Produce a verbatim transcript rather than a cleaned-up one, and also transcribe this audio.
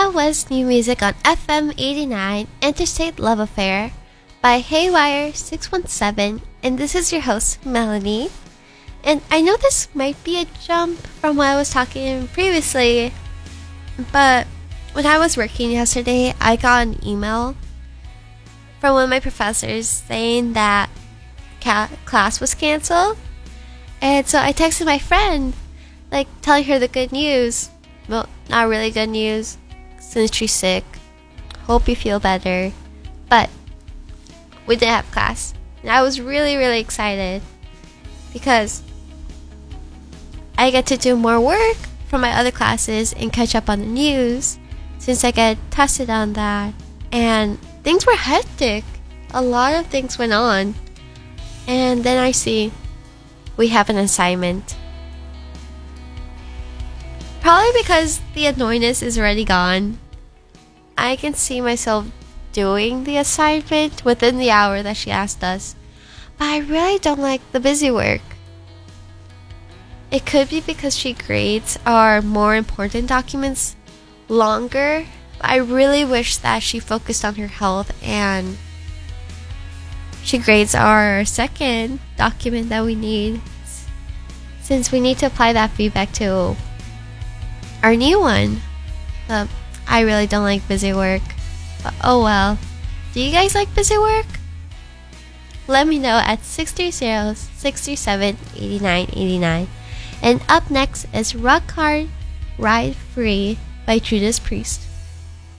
That was new music on F M eighty-nine, Interstate Love Affair by Haywire six one seven, and this is your host, Melanie. And I know this might be a jump from what I was talking previously, but when I was working yesterday, I got an email from one of my professors saying that ca- class was canceled. And so I texted my friend, like, telling her the good news. Well, not really good news, since she's sick. Hope you feel better. But we didn't have class. And I was really, really excited because I get to do more work from my other classes and catch up on the news since I get tested on that. And things were hectic. A lot of things went on. And then I see we have an assignment. Probably because the annoyingness is already gone. I can see myself doing the assignment within the hour that she asked us. But I really don't like the busy work. It could be because she grades our more important documents longer. But I really wish that she focused on her health and she grades our second document that we need, since we need to apply that feedback to our new one. But I really don't like busy work. But oh well. Do you guys like busy work? Let me know at six three zero, six three seven, eight nine eight nine. And up next is Rock Hard, Ride Free by Judas Priest.